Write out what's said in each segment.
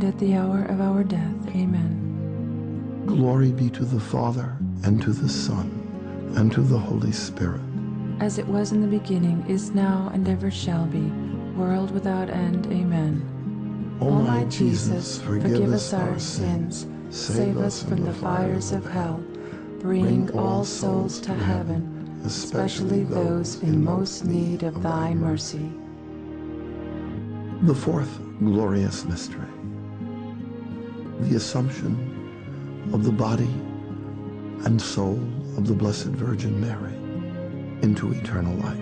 and at the hour of our death. Amen. Glory be to the Father, and to the Son, and to the Holy Spirit. As it was in the beginning, is now, and ever shall be, world without end. Amen. O my Jesus, forgive us our sins, save us from the fires of hell, bring all souls to heaven, especially those in most need of thy mercy. The fourth glorious mystery, the Assumption of the body and soul of the Blessed Virgin Mary into eternal life.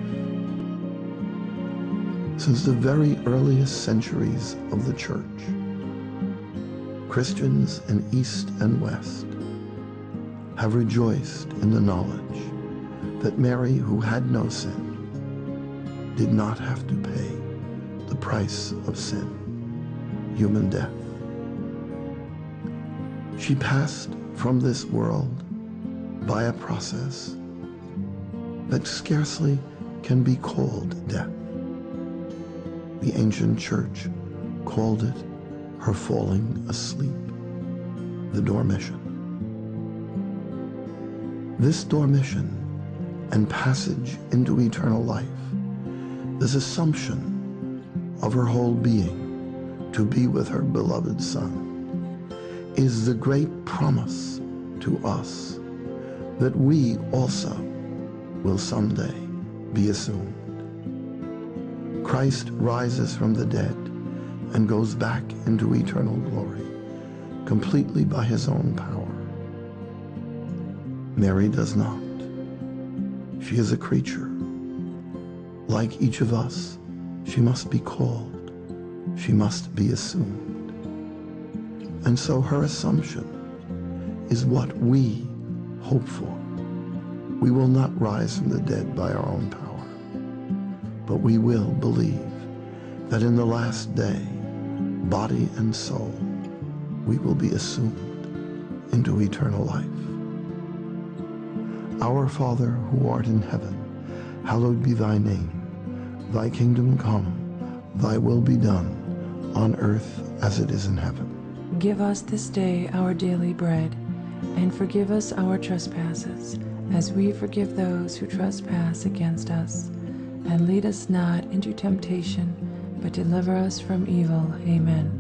Since the very earliest centuries of the Church, Christians in East and West have rejoiced in the knowledge that Mary, who had no sin, did not have to pay the price of sin, human death. She passed from this world by a process that scarcely can be called death. The ancient church called it her falling asleep, the dormition. This dormition and passage into eternal life, this assumption of her whole being to be with her beloved Son, is the great promise to us that we also will someday be assumed. Christ rises from the dead and goes back into eternal glory, completely by his own power. Mary does not. She is a creature. Like each of us, she must be called. She must be assumed. And so her assumption is what we hope for. We will not rise from the dead by our own power, but we will believe that in the last day, body and soul, we will be assumed into eternal life. Our Father, who art in heaven, hallowed be thy name. Thy kingdom come, thy will be done, on earth as it is in heaven. Give us this day our daily bread, and forgive us our trespasses, as we forgive those who trespass against us. And lead us not into temptation, but deliver us from evil. Amen.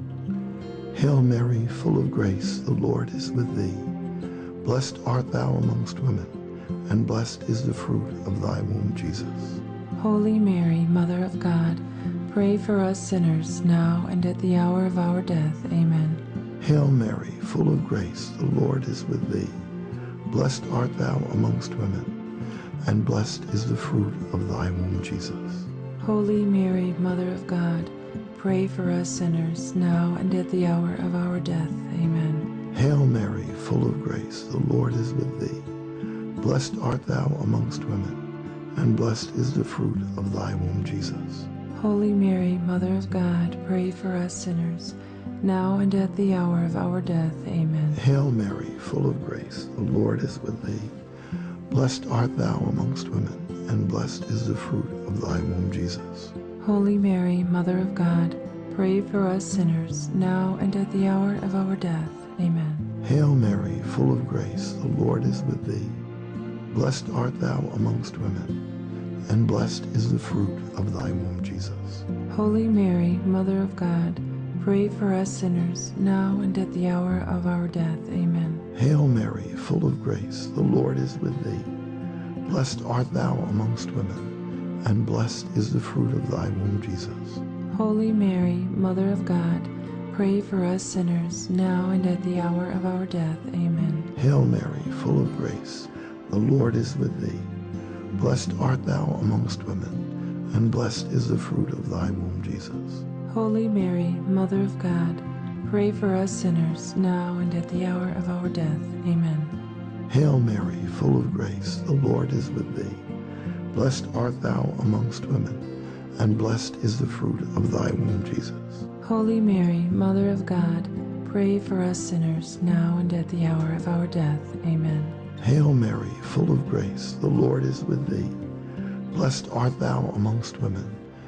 Hail Mary, full of grace, the Lord is with thee. Blessed art thou amongst women, and blessed is the fruit of thy womb, Jesus. Holy Mary, Mother of God, pray for us sinners, now and at the hour of our death. Amen. Hail Mary, full of grace, the Lord is with thee. Blessed art thou amongst women, and blessed is the fruit of thy womb, Jesus. Holy Mary, Mother of God, pray for us sinners, now and at the hour of our death. Amen. Hail Mary, full of grace, the Lord is with thee. Blessed art thou amongst women, and blessed is the fruit of thy womb, Jesus. Holy Mary, Mother of God, pray for us sinners, now and at the hour of our death. Amen. Hail Mary, full of grace, the Lord is with thee. Blessed art thou amongst women, and blessed is the fruit of thy womb, Jesus. Holy Mary, Mother of God, pray for us sinners, now and at the hour of our death. Amen. Hail Mary, full of grace, the Lord is with thee. Blessed art thou amongst women, and blessed is the fruit of thy womb, Jesus. Holy Mary, Mother of God, pray for us sinners, now and at the hour of our death. Amen. Hail Mary, full of grace, the Lord is with thee. Blessed art thou amongst women, and blessed is the fruit of thy womb, Jesus. Holy Mary, Mother of God, pray for us sinners, now and at the hour of our death. Amen. Hail Mary, full of grace, the Lord is with thee. Blessed art thou amongst women, and blessed is the fruit of thy womb, Jesus. Holy Mary, Mother of God, pray for us sinners, now and at the hour of our death. Amen. Hail Mary, full of grace, the Lord is with thee. Blessed art thou amongst women, and blessed is the fruit of thy womb, Jesus. Holy Mary, Mother of God, pray for us sinners, now and at the hour of our death. Amen. Hail Mary, full of grace, the Lord is with thee. Blessed art thou amongst women,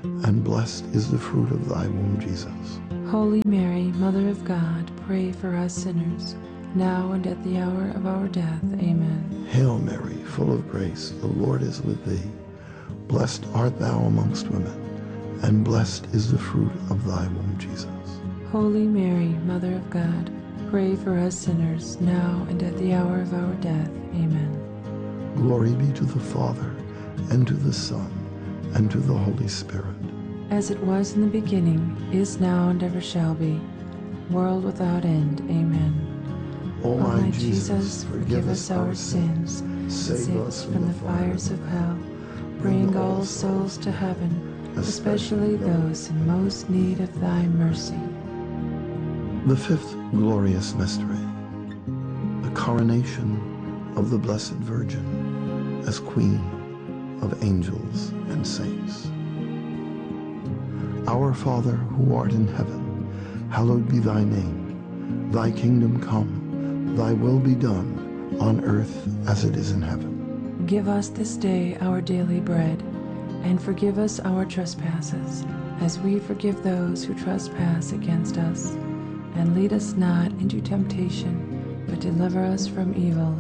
and blessed is the fruit of thy womb, Jesus. Holy Mary, Mother of God, pray for us sinners, now and at the hour of our death. Amen. Hail Mary, full of grace, the Lord is with thee. Blessed art thou amongst women, and blessed is the fruit of thy womb, Jesus. Holy Mary, Mother of God, pray for us sinners, now and at the hour of our death. Amen. Glory be to the Father, and to the Son, and to the Holy Spirit. As it was in the beginning, is now, and ever shall be, world without end. Amen. O my Jesus, forgive us our sins, save us from the fires of hell, Bring all souls to heaven, especially those in most need of thy mercy. The fifth glorious mystery, the coronation of the Blessed Virgin as Queen of angels and saints. Our Father, who art in heaven, hallowed be thy name. Thy kingdom come, thy will be done, on earth as it is in heaven. Give us this day our daily bread, and forgive us our trespasses, as we forgive those who trespass against us. And lead us not into temptation, but deliver us from evil.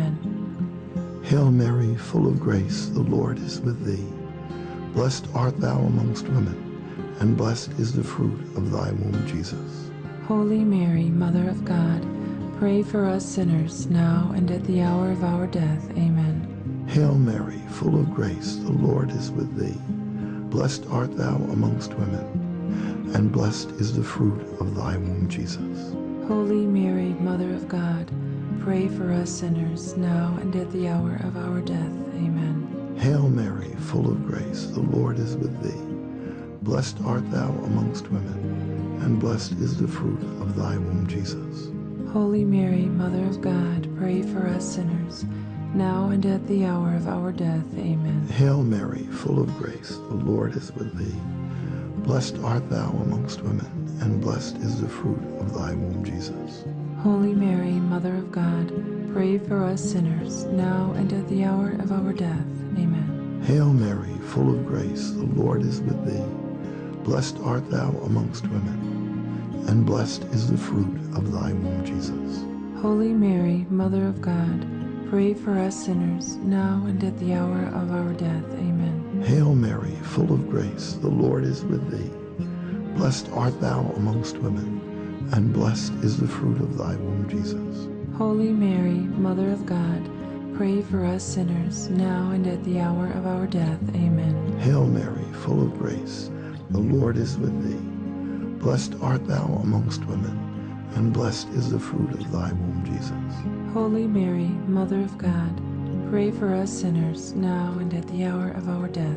Amen. Hail Mary, full of grace, the Lord is with thee. Blessed art thou amongst women, and blessed is the fruit of thy womb, Jesus. Holy Mary, Mother of God, pray for us sinners, now and at the hour of our death. Amen. Hail Mary, full of grace, the Lord is with thee. Blessed art thou amongst women, and blessed is the fruit of thy womb, Jesus. Holy Mary, Mother of God, pray for us sinners, now and at the hour of our death. Amen. Hail Mary, full of grace, the Lord is with thee. Blessed art thou amongst women, and blessed is the fruit of thy womb, Jesus. Holy Mary, Mother of God, pray for us sinners, now and at the hour of our death. Amen. Hail Mary, full of grace, the Lord is with thee. Blessed art thou amongst women, and blessed is the fruit of thy womb, Jesus. Holy Mary, Mother of God, pray for us sinners, now and at the hour of our death. Amen. Hail Mary, full of grace, the Lord is with thee. Blessed art thou amongst women, and blessed is the fruit of thy womb, Jesus. Holy Mary, Mother of God, pray for us sinners, now and at the hour of our death. Amen. Hail Mary, full of grace, the Lord is with thee. Blessed art thou amongst women, and blessed is the fruit of thy womb, Jesus. Holy Mary, Mother of God, pray for us sinners, now and at the hour of our death. Amen. Hail Mary, full of grace, the Lord is with thee. Blessed art thou amongst women, and blessed is the fruit of thy womb, Jesus. Holy Mary, Mother of God, pray for us sinners, now and at the hour of our death.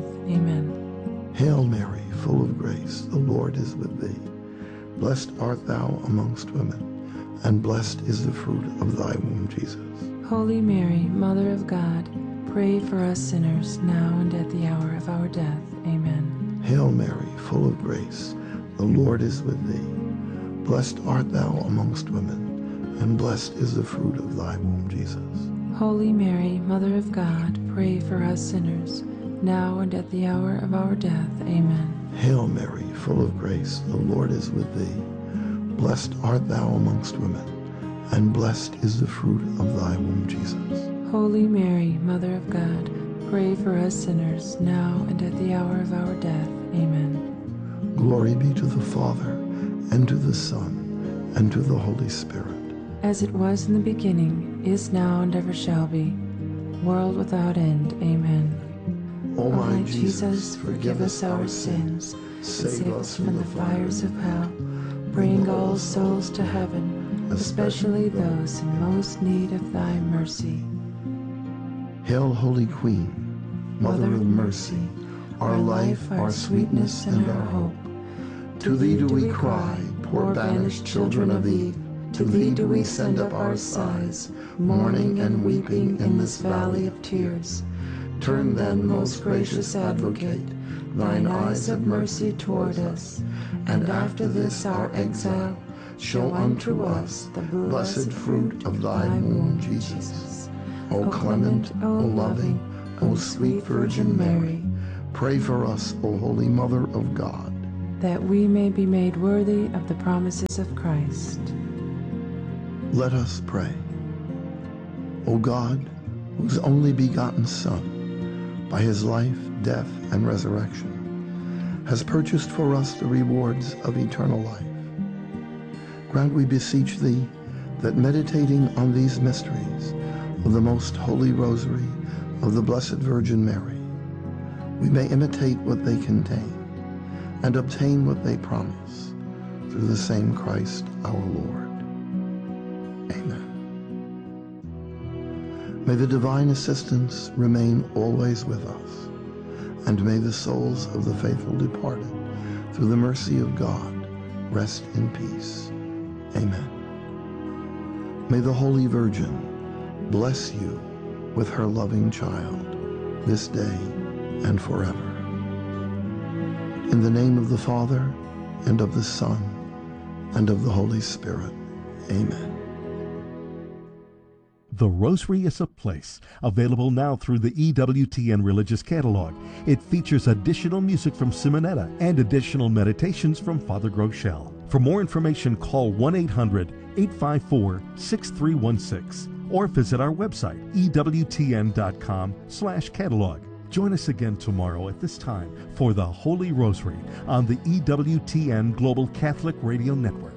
Amen. Hail Mary, full of grace, the Lord is with thee. Blessed art thou amongst women, and blessed is the fruit of thy womb, Jesus. Holy Mary, Mother of God, pray for us sinners, now and at the hour of our death. Amen. Hail Mary, full of grace, the Lord is with thee. Blessed art thou amongst women, and blessed is the fruit of thy womb, Jesus. Holy Mary, Mother of God, pray for us sinners, now and at the hour of our death. Amen. Hail Mary, full of grace, the Lord is with thee. Blessed art thou amongst women, and blessed is the fruit of thy womb, Jesus. Holy Mary, Mother of God, pray for us sinners, now and at the hour of our death. Amen. Glory be to the Father, and to the Son, and to the Holy Spirit. As it was in the beginning, is now, and ever shall be, world without end. Amen. O my Jesus, forgive us our sins, save us from the fires of hell, bring all souls to heaven, especially those in most need of thy mercy. Hail, Holy Queen, Mother of mercy, our life, our sweetness, and our hope. To thee do we cry, poor banished children of Eve. To thee do we send up our sighs, mourning and weeping in this valley of tears. Turn then, most gracious Advocate, thine eyes of mercy toward us, and after this our exile, show unto us the blessed fruit of thy womb, Jesus. O clement, O loving, O sweet Virgin Mary, Pray for us, O Holy Mother of God, that we may be made worthy of the promises of Christ. Let us pray. O God, whose only begotten Son, by his life, death, and resurrection, has purchased for us the rewards of eternal life, grant, we beseech thee, that meditating on these mysteries of the most holy rosary of the Blessed Virgin Mary, we may imitate what they contain and obtain what they promise, through the same Christ our Lord. Amen. May the divine assistance remain always with us, and may the souls of the faithful departed, through the mercy of God, rest in peace. Amen. May the Holy Virgin bless you with her loving child, this day and forever. In the name of the Father, and of the Son, and of the Holy Spirit. Amen. The Rosary is a Place, available now through the EWTN Religious Catalog. It features additional music from Simonetta and additional meditations from Father Groeschel. For more information, call 1-800-854-6316 or visit our website, ewtn.com/catalog. Join us again tomorrow at this time for the Holy Rosary on the EWTN Global Catholic Radio Network.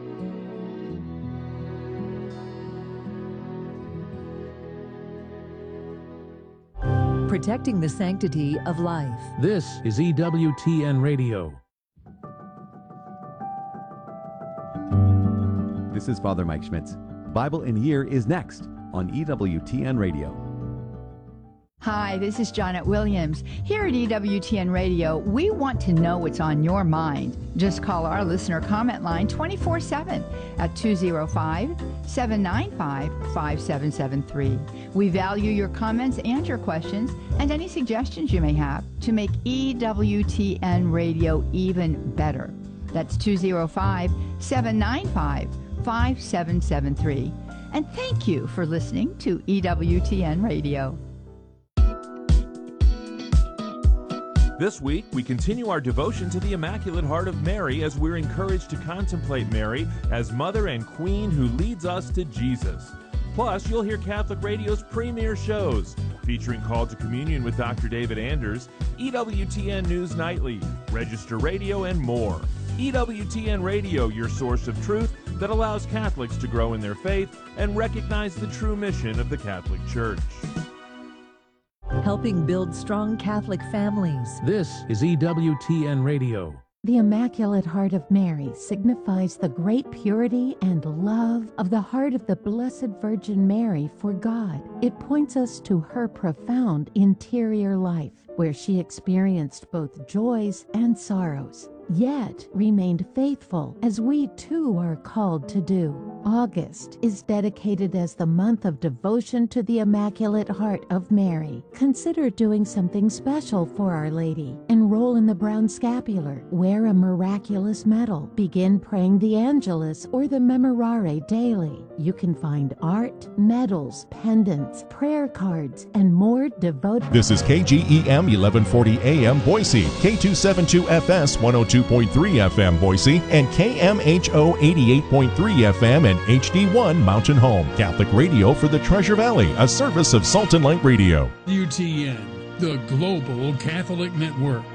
Protecting the sanctity of life. This is EWTN Radio. This is Father Mike Schmitz. Bible in a Year is next on EWTN Radio. Hi, this is Janet Williams. Here at EWTN Radio, we want to know what's on your mind. Just call our listener comment line 24/7 at 205-795-5773. We value your comments and your questions and any suggestions you may have to make EWTN Radio even better. That's 205-795-5773. And thank you for listening to EWTN Radio. This week, we continue our devotion to the Immaculate Heart of Mary as we're encouraged to contemplate Mary as Mother and Queen who leads us to Jesus. Plus, you'll hear Catholic Radio's premier shows featuring Call to Communion with Dr. David Anders, EWTN News Nightly, Register Radio, and more. EWTN Radio, your source of truth that allows Catholics to grow in their faith and recognize the true mission of the Catholic Church. Helping build strong Catholic families. This is EWTN Radio. The Immaculate Heart of Mary signifies the great purity and love of the heart of the Blessed Virgin Mary for God. It points us to her profound interior life, where she experienced both joys and sorrows, yet remained faithful, as we too are called to do. August is dedicated as the month of devotion to the Immaculate Heart of Mary. Consider doing something special for Our Lady. Enroll in the Brown Scapular, wear a miraculous medal, begin praying the Angelus or the Memorare daily. You can find art, medals, pendants, prayer cards, and more devoted. This is KGEM 1140 AM Boise, K272FS 102.3 FM Boise, and KMHO 88.3 FM and HD1 Mountain Home. Catholic Radio for the Treasure Valley, a service of Salt and Light Radio. UTN, the Global Catholic Network.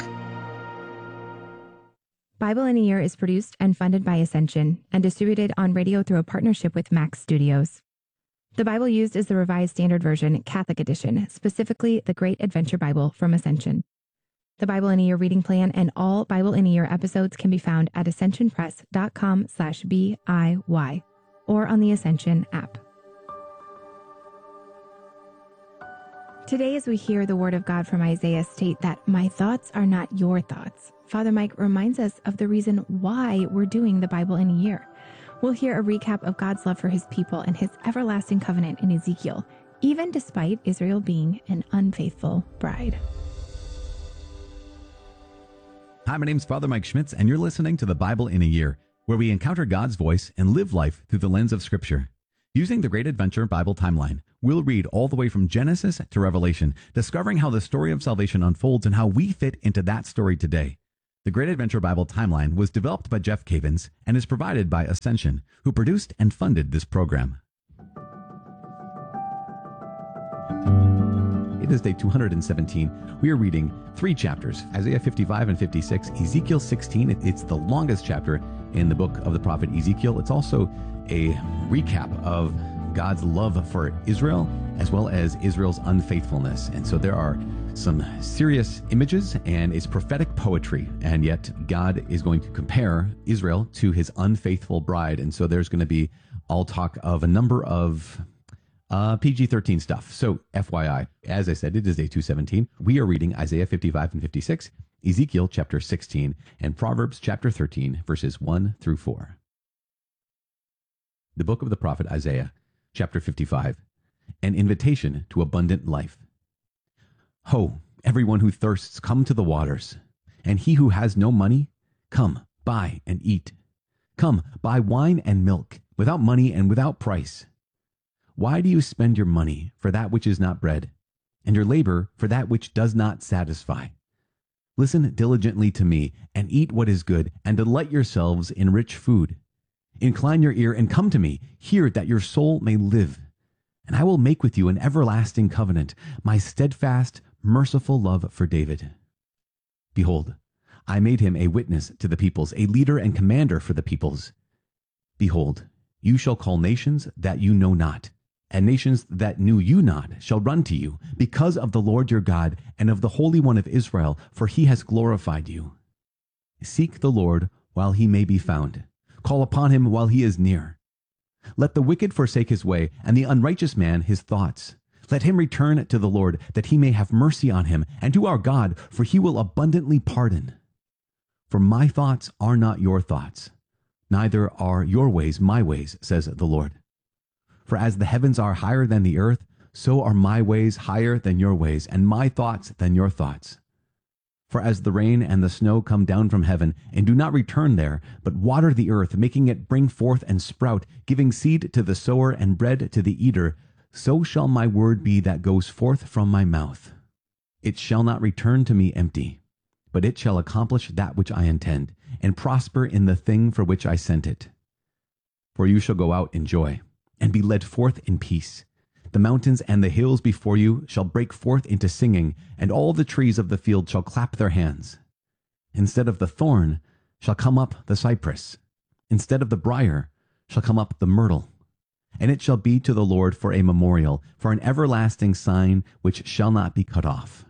Bible in a Year is produced and funded by Ascension and distributed on radio through a partnership with Max Studios. The Bible used is the Revised Standard Version, Catholic Edition, specifically the Great Adventure Bible from Ascension. The Bible in a Year reading plan and all Bible in a Year episodes can be found at ascensionpress.com/BIY or on the Ascension app. Today, as we hear the word of God from Isaiah state that my thoughts are not your thoughts, Father Mike reminds us of the reason why we're doing the Bible in a Year. We'll hear a recap of God's love for his people and his everlasting covenant in Ezekiel, even despite Israel being an unfaithful bride. Hi, my name's Father Mike Schmitz, and you're listening to the Bible in a Year, where we encounter God's voice and live life through the lens of Scripture. Using the Great Adventure Bible Timeline, we'll read all the way from Genesis to Revelation, discovering how the story of salvation unfolds and how we fit into that story today. The Great Adventure Bible Timeline was developed by Jeff Cavins and is provided by Ascension, who produced and funded this program. It is day 217. We are reading 3 chapters, Isaiah 55 and 56, Ezekiel 16. It's the longest chapter in the book of the prophet Ezekiel. It's also a recap of God's love for Israel as well as Israel's unfaithfulness. And so there are some serious images and it's prophetic poetry. And yet God is going to compare Israel to his unfaithful bride. And so there's going to be all talk of a number of PG-13 stuff. So FYI, as I said, it is day 217. We are reading Isaiah 55 and 56, Ezekiel chapter 16, and Proverbs chapter 13, verses 1 through 4. The book of the prophet Isaiah, chapter 55, an invitation to abundant life. Ho, everyone who thirsts, come to the waters, and he who has no money, come, buy and eat. Come, buy wine and milk, without money and without price. Why do you spend your money for that which is not bread, and your labor for that which does not satisfy? Listen diligently to me, and eat what is good, and delight yourselves in rich food. Incline your ear and come to me, hear that your soul may live. And I will make with you an everlasting covenant, my steadfast, merciful love for David. Behold, I made him a witness to the peoples, a leader and commander for the peoples. Behold, you shall call nations that you know not, and nations that knew you not shall run to you, because of the Lord your God and of the Holy One of Israel, for he has glorified you. Seek the Lord while he may be found. Call upon him while he is near. Let the wicked forsake his way, and the unrighteous man his thoughts. Let him return to the Lord, that he may have mercy on him, and to our God, for he will abundantly pardon. For my thoughts are not your thoughts, neither are your ways my ways, says the Lord. For as the heavens are higher than the earth, so are my ways higher than your ways, and my thoughts than your thoughts. For as the rain and the snow come down from heaven, and do not return there, but water the earth, making it bring forth and sprout, giving seed to the sower and bread to the eater, so shall my word be that goes forth from my mouth. It shall not return to me empty, but it shall accomplish that which I intend, and prosper in the thing for which I sent it. For you shall go out in joy, and be led forth in peace. The mountains and the hills before you shall break forth into singing, and all the trees of the field shall clap their hands. Instead of the thorn shall come up the cypress, instead of the brier shall come up the myrtle. And it shall be to the Lord for a memorial, for an everlasting sign which shall not be cut off.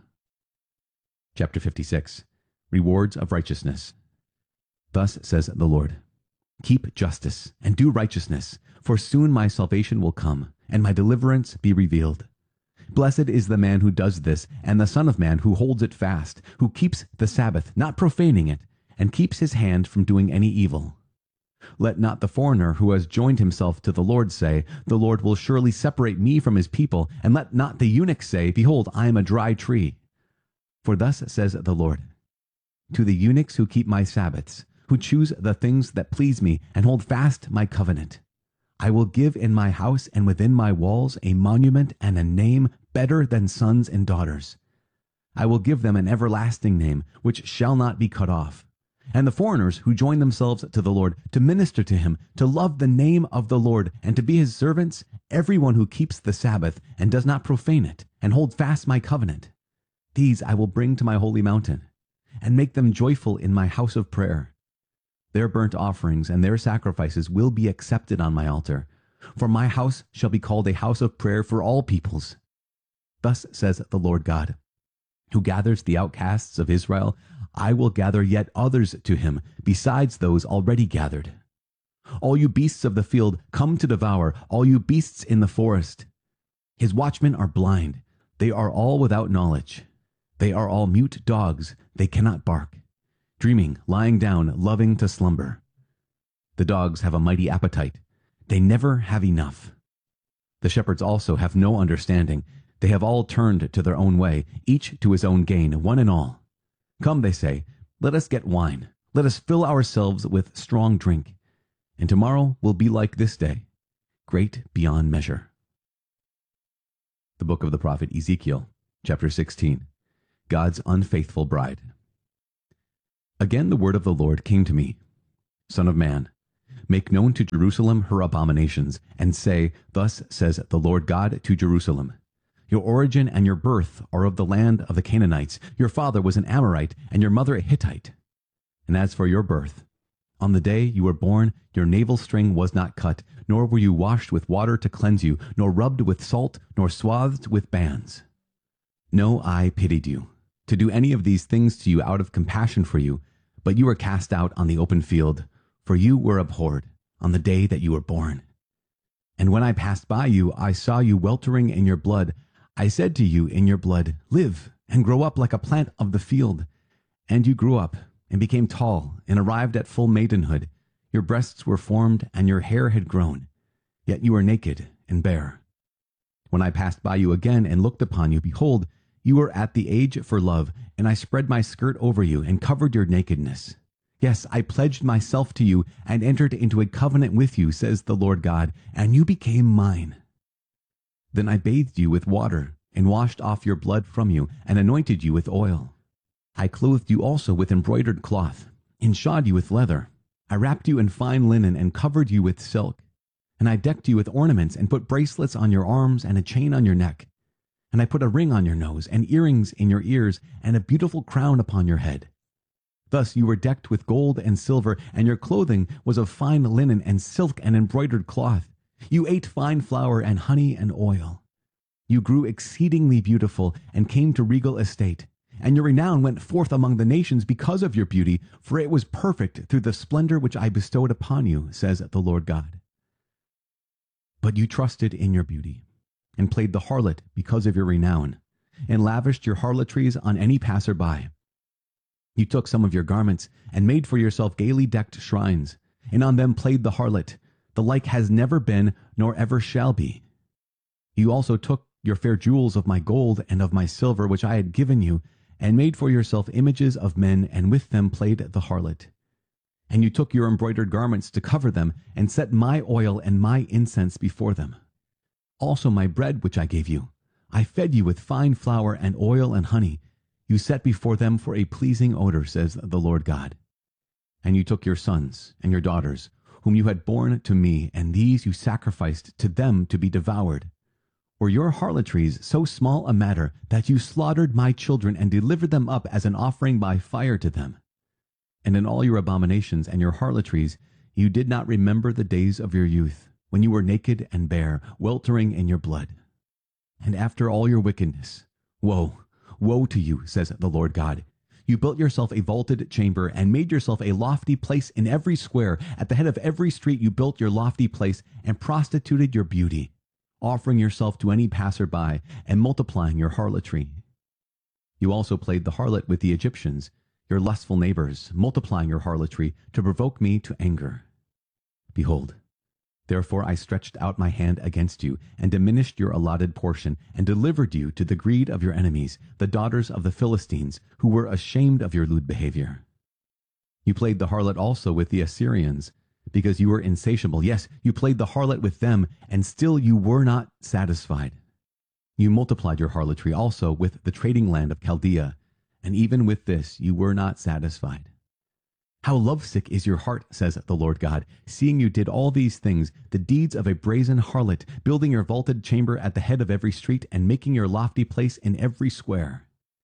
Chapter 56. Rewards of Righteousness. Thus says the Lord, keep justice and do righteousness, for soon my salvation will come, and my deliverance be revealed. Blessed is the man who does this, and the Son of Man who holds it fast, who keeps the Sabbath, not profaning it, and keeps his hand from doing any evil. Let not the foreigner who has joined himself to the Lord say, the Lord will surely separate me from his people, and let not the eunuch say, behold, I am a dry tree. For thus says the Lord, to the eunuchs who keep my Sabbaths, who choose the things that please me, and hold fast my covenant, I will give in my house and within my walls a monument and a name better than sons and daughters. I will give them an everlasting name, which shall not be cut off. And the foreigners who join themselves to the Lord, to minister to him, to love the name of the Lord, and to be his servants, everyone who keeps the Sabbath and does not profane it, and hold fast my covenant, these I will bring to my holy mountain, and make them joyful in my house of prayer. Their burnt offerings and their sacrifices will be accepted on my altar, for my house shall be called a house of prayer for all peoples. Thus says the Lord God, who gathers the outcasts of Israel. I will gather yet others to him, besides those already gathered. All you beasts of the field, come to devour, all you beasts in the forest. His watchmen are blind, they are all without knowledge. They are all mute dogs, they cannot bark. Dreaming, lying down, loving to slumber. The dogs have a mighty appetite. They never have enough. The shepherds also have no understanding. They have all turned to their own way, each to his own gain, one and all. Come, they say, let us get wine. Let us fill ourselves with strong drink. And tomorrow will be like this day. great beyond measure. The book of the prophet Ezekiel, chapter 16, God's unfaithful bride. Again the word of the Lord came to me, Son of man, make known to Jerusalem her abominations, and say, Thus says the Lord God to Jerusalem, Your origin and your birth are of the land of the Canaanites. Your father was an Amorite, and your mother a Hittite. And as for your birth, on the day you were born, your navel string was not cut, nor were you washed with water to cleanse you, nor rubbed with salt, nor swathed with bands. No eye pitied you, to do any of these things to you out of compassion for you, but you were cast out on the open field, for you were abhorred on the day that you were born. And when I passed by you, I saw you weltering in your blood. I said to you in your blood, Live, and grow up like a plant of the field. And you grew up, and became tall, and arrived at full maidenhood. Your breasts were formed, and your hair had grown. Yet you were naked and bare. When I passed by you again and looked upon you, behold, you were at the age for love, and I spread my skirt over you and covered your nakedness. Yes, I pledged myself to you and entered into a covenant with you, says the Lord God, and you became mine. Then I bathed you with water, and washed off your blood from you, and anointed you with oil. I clothed you also with embroidered cloth, and shod you with leather. I wrapped you in fine linen, and covered you with silk. And I decked you with ornaments, and put bracelets on your arms, and a chain on your neck. And I put a ring on your nose, and earrings in your ears, and a beautiful crown upon your head. Thus you were decked with gold and silver, and your clothing was of fine linen and silk and embroidered cloth. You ate fine flour and honey and oil. You grew exceedingly beautiful, and came to regal estate. And your renown went forth among the nations because of your beauty, for it was perfect through the splendor which I bestowed upon you, says the Lord God. But you trusted in your beauty, and played the harlot because of your renown, and lavished your harlotries on any passer-by. You took some of your garments, and made for yourself gaily decked shrines, and on them played the harlot. The like has never been, nor ever shall be. You also took your fair jewels of my gold and of my silver, which I had given you, and made for yourself images of men, and with them played the harlot. And you took your embroidered garments to cover them, and set my oil and my incense before them. Also my bread which I gave you, I fed you with fine flour and oil and honey. You set before them for a pleasing odor, says the Lord God. And you took your sons and your daughters, whom you had borne to me, and these you sacrificed to them to be devoured. Were your harlotries so small a matter that you slaughtered my children and delivered them up as an offering by fire to them? And in all your abominations and your harlotries you did not remember the days of your youth, when you were naked and bare, weltering in your blood. And after all your wickedness, woe, woe to you, says the Lord God. You built yourself a vaulted chamber, and made yourself a lofty place in every square. At the head of every street you built your lofty place, and prostituted your beauty, offering yourself to any passer-by, and multiplying your harlotry. You also played the harlot with the Egyptians, your lustful neighbors, multiplying your harlotry, to provoke me to anger. Behold, therefore I stretched out my hand against you, and diminished your allotted portion, and delivered you to the greed of your enemies, the daughters of the Philistines, who were ashamed of your lewd behavior. You played the harlot also with the Assyrians, because you were insatiable. Yes, you played the harlot with them, and still you were not satisfied. You multiplied your harlotry also with the trading land of Chaldea, and even with this you were not satisfied. How lovesick is your heart, says the Lord God, seeing you did all these things, the deeds of a brazen harlot, building your vaulted chamber at the head of every street, and making your lofty place in every square.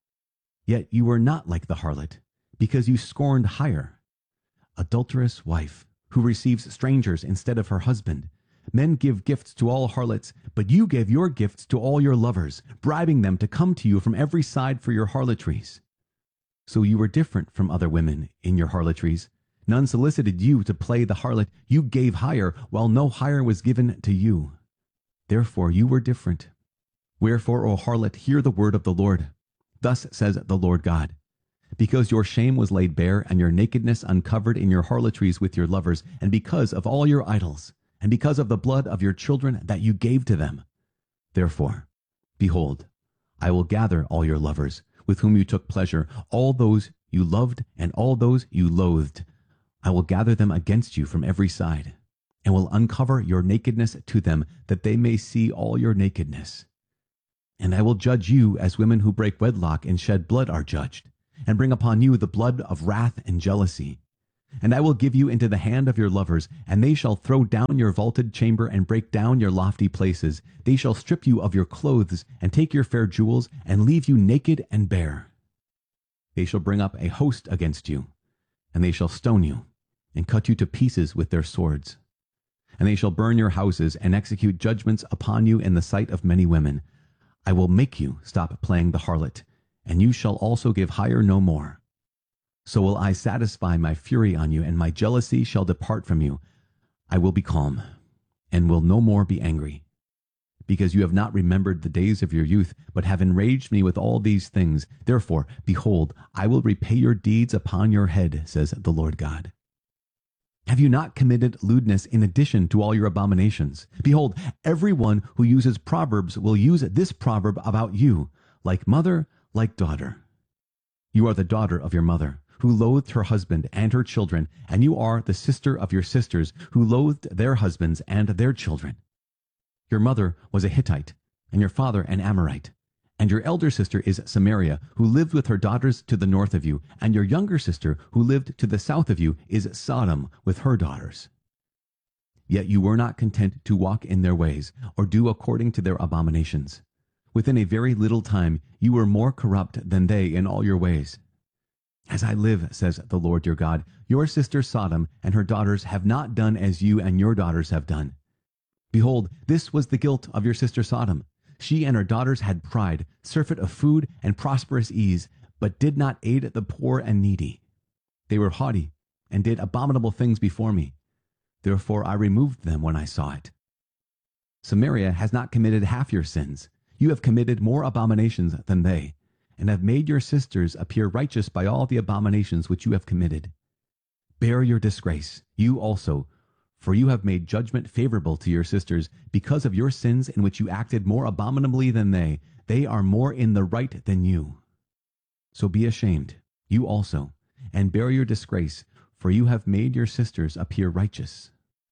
Yet you were not like the harlot, because you scorned hire. Adulterous wife, who receives strangers instead of her husband. Men give gifts to all harlots, but you gave your gifts to all your lovers, bribing them to come to you from every side for your harlotries. So you were different from other women in your harlotries. None solicited you to play the harlot. You gave hire, while no hire was given to you. Therefore you were different. Wherefore, O harlot, hear the word of the Lord. Thus says the Lord God. Because your shame was laid bare, and your nakedness uncovered in your harlotries with your lovers, and because of all your idols, and because of the blood of your children that you gave to them. Therefore, behold, I will gather all your lovers, with whom you took pleasure, all those you loved and all those you loathed. I will gather them against you from every side, and will uncover your nakedness to them, that they may see all your nakedness. And I will judge you as women who break wedlock and shed blood are judged, and bring upon you the blood of wrath and jealousy. And I will give you into the hand of your lovers, and they shall throw down your vaulted chamber and break down your lofty places. They shall strip you of your clothes, and take your fair jewels, and leave you naked and bare. They shall bring up a host against you, and they shall stone you, and cut you to pieces with their swords. And they shall burn your houses, and execute judgments upon you in the sight of many women. I will make you stop playing the harlot, and you shall also give hire no more. So will I satisfy my fury on you, and my jealousy shall depart from you. I will be calm, and will no more be angry. Because you have not remembered the days of your youth, but have enraged me with all these things. Therefore, behold, I will repay your deeds upon your head, says the Lord God. Have you not committed lewdness in addition to all your abominations? Behold, everyone who uses proverbs will use this proverb about you, like mother, like daughter. You are the daughter of your mother, who loathed her husband and her children, and you are the sister of your sisters, who loathed their husbands and their children. Your mother was a Hittite, and your father an Amorite. And your elder sister is Samaria, who lived with her daughters to the north of you, and your younger sister, who lived to the south of you, is Sodom with her daughters. Yet you were not content to walk in their ways, or do according to their abominations. Within a very little time you were more corrupt than they in all your ways. As I live, says the Lord your God, your sister Sodom and her daughters have not done as you and your daughters have done. Behold, this was the guilt of your sister Sodom. She and her daughters had pride, surfeit of food, and prosperous ease, but did not aid the poor and needy. They were haughty, and did abominable things before me. Therefore I removed them when I saw it. Samaria has not committed half your sins. You have committed more abominations than they, and have made your sisters appear righteous by all the abominations which you have committed. Bear your disgrace, you also, for you have made judgment favorable to your sisters, because of your sins in which you acted more abominably than they. They are more in the right than you. So be ashamed, you also, and bear your disgrace, for you have made your sisters appear righteous.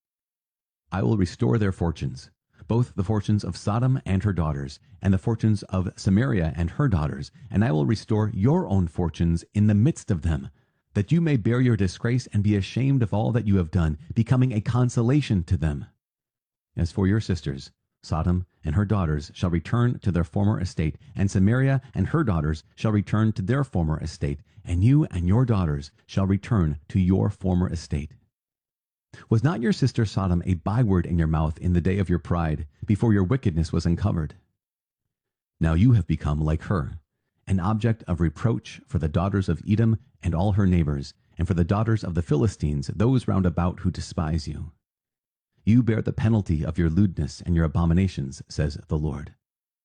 I will restore their fortunes, both the fortunes of Sodom and her daughters, and the fortunes of Samaria and her daughters, and I will restore your own fortunes in the midst of them, that you may bear your disgrace and be ashamed of all that you have done, becoming a consolation to them. As for your sisters, Sodom and her daughters shall return to their former estate, and Samaria and her daughters shall return to their former estate, and you and your daughters shall return to your former estate. Was not your sister Sodom a byword in your mouth in the day of your pride, before your wickedness was uncovered? Now you have become like her, an object of reproach for the daughters of Edom and all her neighbors, and for the daughters of the Philistines, those round about who despise you. You bear the penalty of your lewdness and your abominations, says the Lord.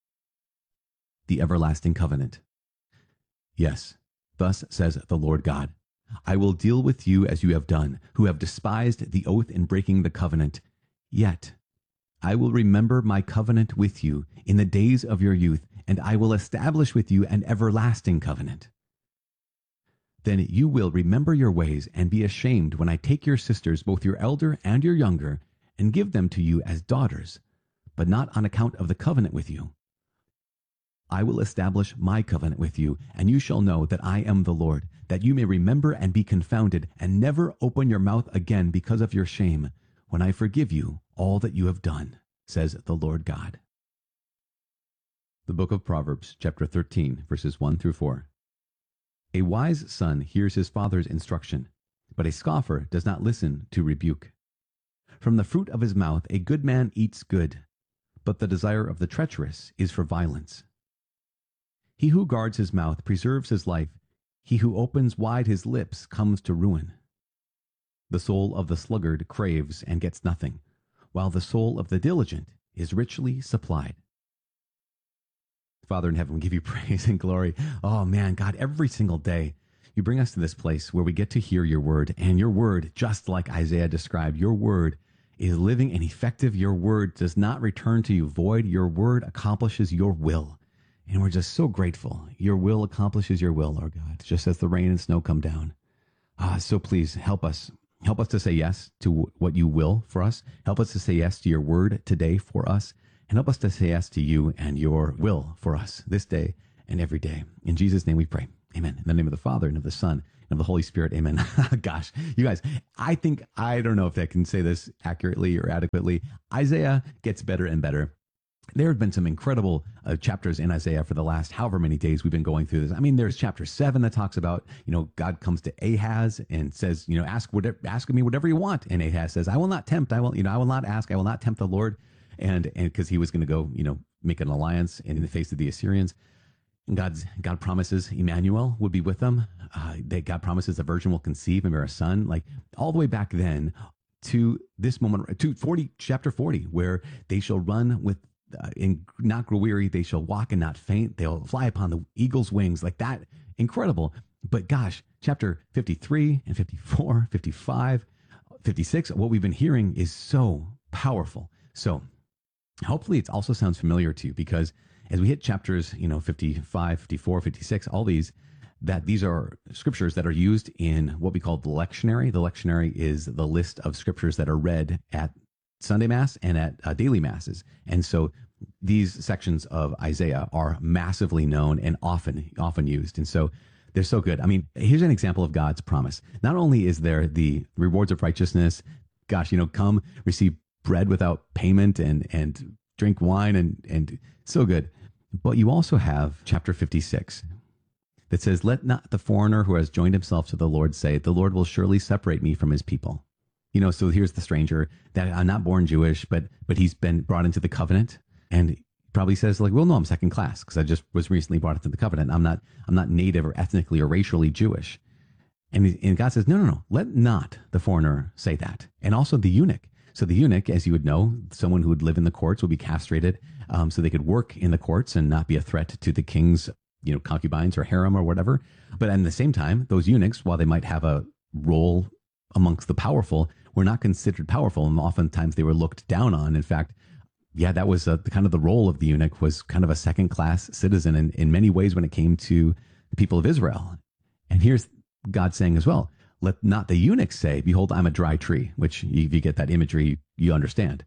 The everlasting covenant. Yes, thus says the Lord God, I will deal with you as you have done, who have despised the oath in breaking the covenant. Yet I will remember my covenant with you in the days of your youth, and I will establish with you an everlasting covenant. Then you will remember your ways and be ashamed when I take your sisters, both your elder and your younger, and give them to you as daughters, but not on account of the covenant with you. I will establish my covenant with you, and you shall know that I am the Lord, that you may remember and be confounded, and never open your mouth again because of your shame, when I forgive you all that you have done, says the Lord God. The book of Proverbs, chapter 13, verses 1 through 4. A wise son hears his father's instruction, but a scoffer does not listen to rebuke. From the fruit of his mouth a good man eats good, but the desire of the treacherous is for violence. He who guards his mouth preserves his life. He who opens wide his lips comes to ruin. The soul of the sluggard craves and gets nothing, while the soul of the diligent is richly supplied. Father in heaven, we give you praise and glory. Oh man, God, every single day you bring us to this place where we get to hear your word, and your word, just like Isaiah described, your word is living and effective. Your word does not return to you void. Your word accomplishes your will. And we're just so grateful. Your will accomplishes your will, Lord God, just as the rain and snow come down. So please help us Help us to say yes to what you will for us. Help us to say yes to your word today for us. And help us to say yes to you and your will for us this day and every day. In Jesus' name we pray. Amen. In the name of the Father, and of the Son, and of the Holy Spirit. Amen. Gosh, you guys, I don't know if I can say this accurately or adequately. Isaiah gets better and better. There have been some incredible chapters in Isaiah for the last however many days we've been going through this. I mean, there's chapter 7 that talks about, God comes to Ahaz and says, ask me whatever you want. And Ahaz says, I will not tempt. I will not ask. I will not tempt the Lord. And because he was going to go, make an alliance in the face of the Assyrians. And God promises Emmanuel would be with them. God promises the virgin will conceive and bear a son. Like all the way back then to this moment, to chapter 40, where they shall run with and not grow weary, they shall walk and not faint, they'll fly upon the eagle's wings, like that. Incredible. But gosh, chapter 53 and 54, 55, 56, what we've been hearing is so powerful. So hopefully it also sounds familiar to you, because as we hit chapters 55, 54, 56, all these are scriptures that are used in what we call the lectionary. The lectionary is the list of scriptures that are read at Sunday Mass and at daily Masses. And so these sections of Isaiah are massively known and often used. And so they're so good. I mean, here's an example of God's promise. Not only is there the rewards of righteousness, come receive bread without payment and drink wine and so good. But you also have chapter 56 that says, let not the foreigner who has joined himself to the Lord say, the Lord will surely separate me from his people. So here's the stranger that I'm not born Jewish, but he's been brought into the covenant, and probably says like, well, no, I'm second class because I just was recently brought into the covenant. I'm not native or ethnically or racially Jewish. And God says, no, let not the foreigner say that. And also the eunuch. So the eunuch, as you would know, someone who would live in the courts would be castrated so they could work in the courts and not be a threat to the king's, concubines or harem or whatever. But at the same time, those eunuchs, while they might have a role amongst the powerful, were not considered powerful, and oftentimes they were looked down on. In fact, that was kind of the role of the eunuch, was kind of a second-class citizen in many ways when it came to the people of Israel. And here's God saying as well, let not the eunuch say, behold, I'm a dry tree, which if you get that imagery, you understand.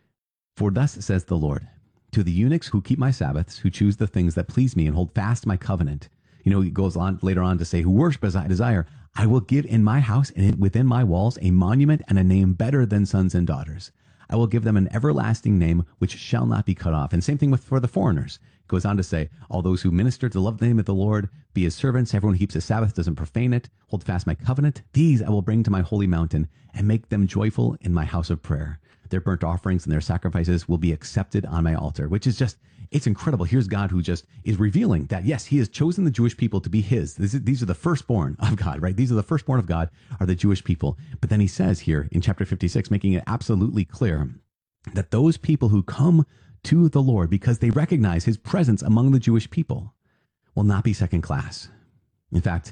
For thus says the Lord, to the eunuchs who keep my Sabbaths, who choose the things that please me and hold fast my covenant. He goes on later on to say, who worship as I desire, I will give in my house and within my walls a monument and a name better than sons and daughters. I will give them an everlasting name which shall not be cut off. And same thing for the foreigners. It goes on to say, all those who minister to love the name of the Lord, be his servants, everyone who keeps his Sabbath, doesn't profane it, hold fast my covenant. These I will bring to my holy mountain and make them joyful in my house of prayer. Their burnt offerings and their sacrifices will be accepted on my altar, which is just, it's incredible. Here's God who just is revealing that, yes, he has chosen the Jewish people to be his. These are the firstborn of God, right? These are the firstborn of God, are the Jewish people. But then he says here in chapter 56, making it absolutely clear that those people who come to the Lord because they recognize his presence among the Jewish people will not be second class. In fact,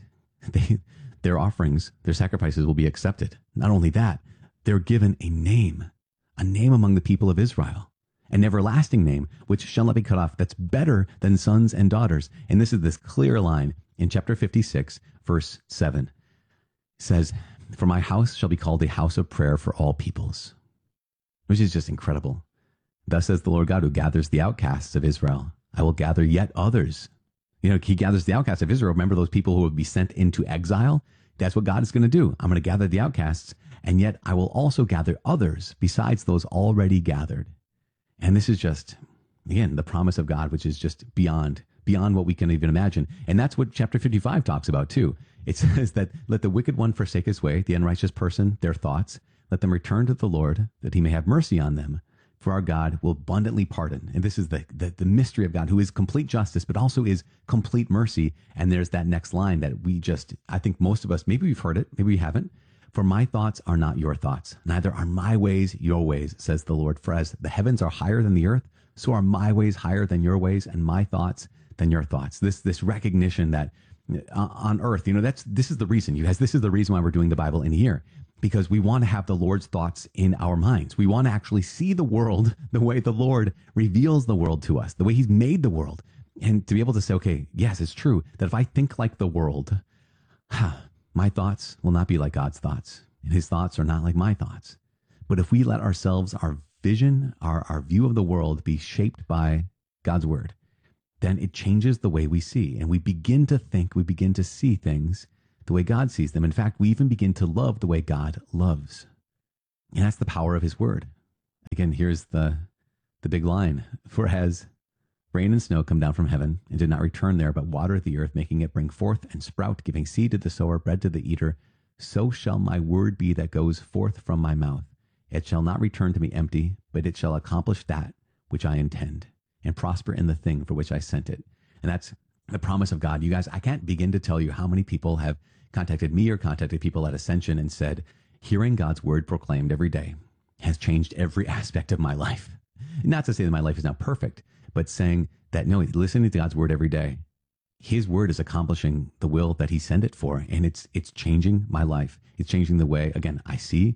their offerings, their sacrifices will be accepted. Not only that, they're given a name among the people of Israel. An everlasting name, which shall not be cut off, that's better than sons and daughters. And this is this clear line in chapter 56, verse 7. It says, for my house shall be called a house of prayer for all peoples, which is just incredible. Thus says the Lord God, who gathers the outcasts of Israel. I will gather yet others. He gathers the outcasts of Israel. Remember those people who would be sent into exile? That's what God is going to do. I'm going to gather the outcasts, and yet I will also gather others besides those already gathered. And this is just, again, the promise of God, which is just beyond what we can even imagine. And that's what chapter 55 talks about too. It says that let the wicked one forsake his way, the unrighteous person, their thoughts. Let them return to the Lord, that he may have mercy on them. For our God will abundantly pardon. And this is the mystery of God, who is complete justice, but also is complete mercy. And there's that next line that I think most of us, maybe we've heard it, maybe we haven't. For my thoughts are not your thoughts, neither are my ways your ways, says the Lord. For as the heavens are higher than the earth, so are my ways higher than your ways, and my thoughts than your thoughts. This recognition that on earth, this is the reason, you guys, this is the reason why we're doing the Bible in a year, because we want to have the Lord's thoughts in our minds. We want to actually see the world the way the Lord reveals the world to us, the way he's made the world. And to be able to say, okay, yes, it's true that if I think like the world, my thoughts will not be like God's thoughts. and his thoughts are not like my thoughts. But if we let ourselves, our vision, our view of the world be shaped by God's word, then it changes the way we see. And we begin to think, we begin to see things the way God sees them. In fact, we even begin to love the way God loves. And that's the power of his word. Again, here's the big line. For as rain and snow come down from heaven and did not return there, but water the earth, making it bring forth and sprout, giving seed to the sower, bread to the eater, so shall my word be that goes forth from my mouth. It shall not return to me empty, but it shall accomplish that which I intend and prosper in the thing for which I sent it. And that's the promise of God. You guys, I can't begin to tell you how many people have contacted me or contacted people at Ascension and said, hearing God's word proclaimed every day has changed every aspect of my life. Not to say that my life is not perfect, but saying that, no, listening to God's word every day, his word is accomplishing the will that he sent it for. And it's changing my life. It's changing the way, again, I see,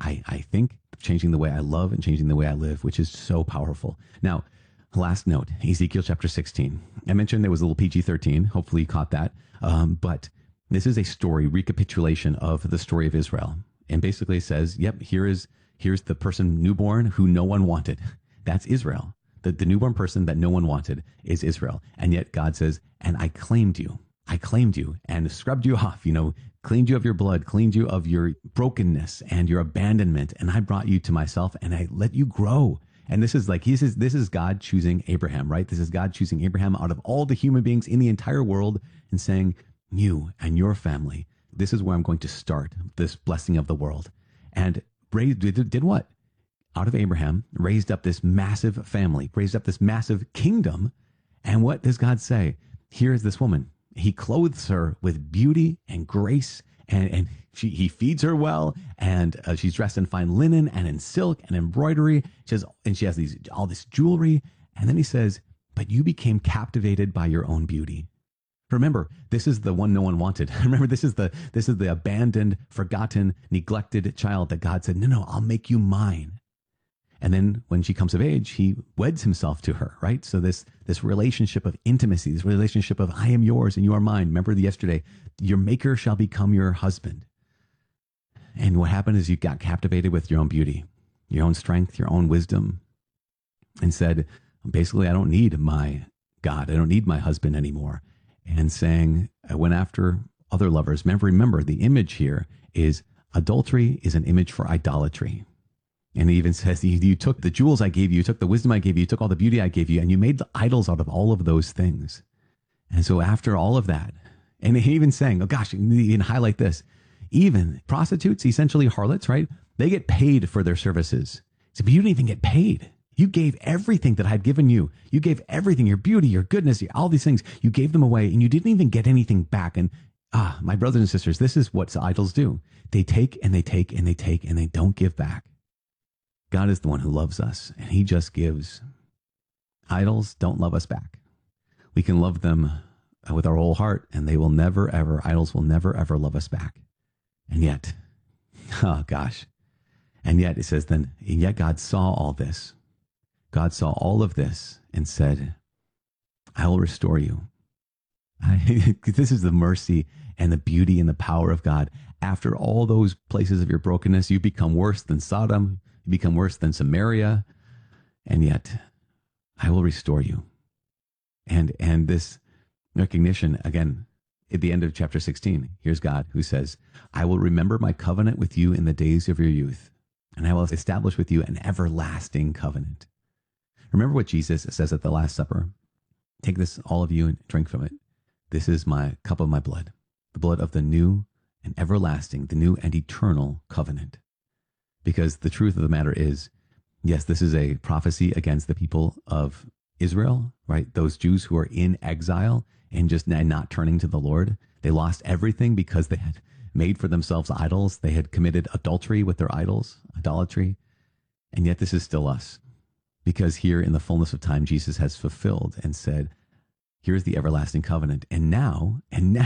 I think, changing the way I love and changing the way I live, which is so powerful. Now, last note, Ezekiel chapter 16. I mentioned there was a little PG-13. Hopefully you caught that. But this is a story, recapitulation of the story of Israel. And basically it says, yep, here's the person newborn who no one wanted. That's Israel. The newborn person that no one wanted is Israel. And yet God says, and I claimed you. I claimed you and scrubbed you off, cleaned you of your blood, cleaned you of your brokenness and your abandonment. And I brought you to myself and I let you grow. And this is God choosing Abraham, right? This is God choosing Abraham out of all the human beings in the entire world and saying, you and your family, this is where I'm going to start this blessing of the world. And did what? Out of Abraham, raised up this massive family, raised up this massive kingdom. And what does God say? Here is this woman. He clothes her with beauty and grace, and he feeds her well, and she's dressed in fine linen and in silk and embroidery. She has all this jewelry. And then he says, but you became captivated by your own beauty. Remember, this is the one no one wanted. Remember, this is the abandoned, forgotten, neglected child that God said, no, I'll make you mine. And then when she comes of age, he weds himself to her, right? So this relationship of intimacy, this relationship of I am yours and you are mine. Remember yesterday, your maker shall become your husband. And what happened is you got captivated with your own beauty, your own strength, your own wisdom, and said, basically, I don't need my God. I don't need my husband anymore. And saying, I went after other lovers. Remember, the image here is adultery is an image for idolatry. And he even says, you took the jewels I gave you, you took the wisdom I gave you, you took all the beauty I gave you, and you made the idols out of all of those things. And so after all of that, and he even saying, oh gosh, you can highlight this, even prostitutes, essentially harlots, right? They get paid for their services. So, but you didn't even get paid. You gave everything that I'd given you. You gave everything, your beauty, your goodness, all these things. You gave them away and you didn't even get anything back. And my brothers and sisters, this is what idols do. They take and they take and they take and they don't give back. God is the one who loves us and he just gives. Idols don't love us back. We can love them with our whole heart and they will never, ever, idols will never, ever love us back. And yet, oh gosh. And yet it says then, and yet God saw all this. God saw all of this and said, I will restore you. This is the mercy and the beauty and the power of God. After all those places of your brokenness, you become worse than Sodom. You become worse than Samaria. And yet I will restore you. And this recognition, again, at the end of chapter 16, here's God who says, I will remember my covenant with you in the days of your youth, and I will establish with you an everlasting covenant. Remember what Jesus says at the Last Supper. Take this, all of you, and drink from it. This is my cup of my blood, the blood of the new and everlasting, the new and eternal covenant. Because the truth of the matter is, yes, this is a prophecy against the people of Israel, right? Those Jews who are in exile and just not turning to the Lord. They lost everything because they had made for themselves idols. They had committed adultery with their idols, idolatry. And yet this is still us. Because here in the fullness of time, Jesus has fulfilled and said, here's the everlasting covenant. And now,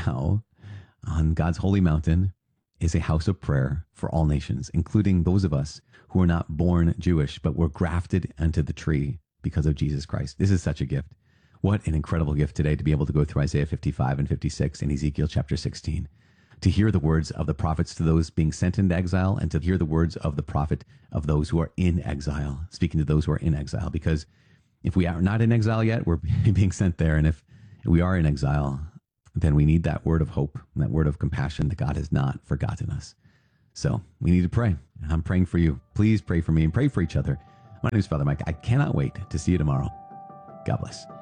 on God's holy mountain is a house of prayer for all nations, including those of us who are not born Jewish, but were grafted into the tree because of Jesus Christ. This is such a gift. What an incredible gift today to be able to go through Isaiah 55 and 56 and Ezekiel chapter 16, to hear the words of the prophets to those being sent into exile, and to hear the words of the prophet of those who are in exile, speaking to those who are in exile. Because if we are not in exile yet, we're being sent there. And if we are in exile, then we need that word of hope and that word of compassion that God has not forgotten us. So we need to pray. I'm praying for you. Please pray for me and pray for each other. My name is Father Mike. I cannot wait to see you tomorrow. God bless.